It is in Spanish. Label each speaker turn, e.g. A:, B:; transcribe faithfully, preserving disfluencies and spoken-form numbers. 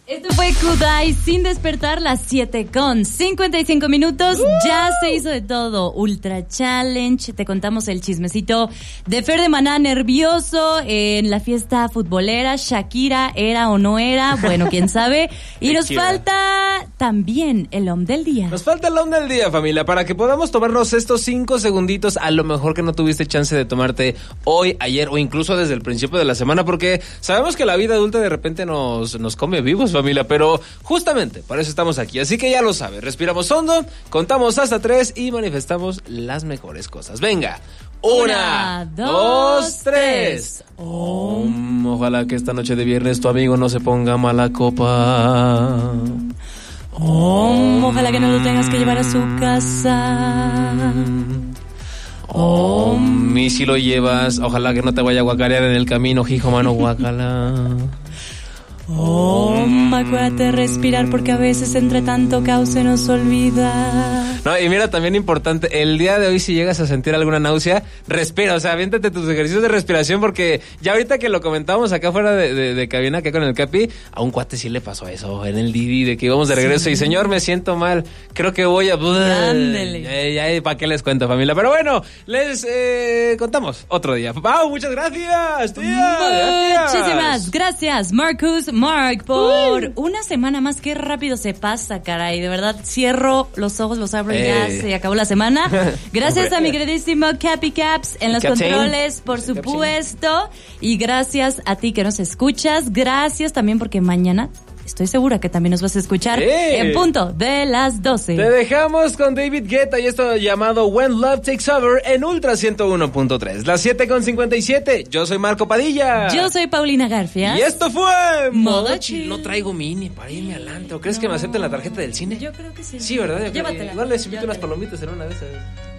A: Esto fue Kudai sin despertar, las siete con cincuenta y cinco minutos. Uh. Ya se hizo de todo. Ultra Challenge. Te contamos el chismecito de Fer de Maná nervioso en la fiesta futbolera. Shakira era o no era. Bueno, quién sabe. Y nos falta también el OM del día.
B: Nos falta el OM del día, familia, para que podamos tomarnos estos cinco segunditos. A lo mejor que no tuviste chance de tomarte hoy, ayer o incluso desde el principio de la semana, porque sabemos que la vida adulta de repente nos, nos come vivos, familia, pero justamente para eso estamos aquí. Así que ya lo sabes, respiramos hondo, contamos hasta tres y manifestamos las mejores cosas. Venga, una, una dos, dos, tres. Oh, ojalá que esta noche de viernes tu amigo no se ponga mala copa.
A: Oh, ojalá que no lo tengas que llevar a su casa.
B: Oh, y si lo llevas, ojalá que no te vaya a guacarear en el camino, hijo mano guacala.
A: Oh, acuérdate de respirar porque a veces entre tanto caos se nos olvida.
B: No, y mira, también importante, el día de hoy si llegas a sentir alguna náusea, respira, o sea, aviéntate tus ejercicios de respiración porque ya ahorita que lo comentábamos acá fuera de, de, de cabina, acá con el Capi, a un cuate sí le pasó eso en el Didi, de que íbamos de regreso sí. Y señor, me siento mal, creo que voy a...
A: Ándele.
B: Ya, ya, ¿para qué les cuento, familia? Pero bueno, les eh, contamos otro día. Pau, muchas gracias, tía.
A: Muchísimas gracias, Marcus Mark, por Uy. una semana más. Qué rápido se pasa, caray. De verdad, cierro los ojos, los abro y ya se acabó la semana. Gracias a mi queridísimo Capi Caps en los Captain. controles, por supuesto. Y gracias a ti que nos escuchas. Gracias también porque mañana... estoy segura que también nos vas a escuchar ¡Eh! en punto de las doce.
B: Te dejamos con David Guetta y esto llamado When Love Takes Over en Ultra ciento uno punto tres. Las siete con cincuenta y siete. Yo soy Marco Padilla.
A: Yo soy Paulina Garfias.
B: Y esto fue
A: Modo Chill.
B: No traigo mini para irme al antro. ¿Crees no. que me acepten la tarjeta del cine?
A: Yo creo que sí.
B: Sí, ¿verdad?
A: Llévatela.
B: Igual les invito unas palomitas en una de esas.